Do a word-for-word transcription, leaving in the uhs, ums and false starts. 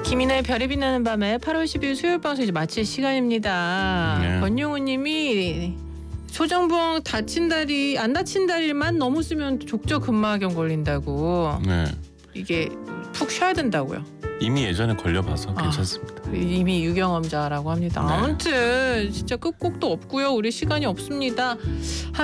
김인아의 별이 빛나는 밤에 팔월 십이일 수요일 방송 이제 마칠 시간입니다. 네. 권용우님이 소정부엉 다친 다리 안 다친 다리만 너무 쓰면 족저근막염 걸린다고. 네. 이게 푹 쉬어야 된다고요. 이미 예전에 걸려봐서 아. 괜찮습니다. 이미 유경험자라고 합니다. 네. 아무튼 진짜 끝곡도 없고요. 우리 시간이 없습니다.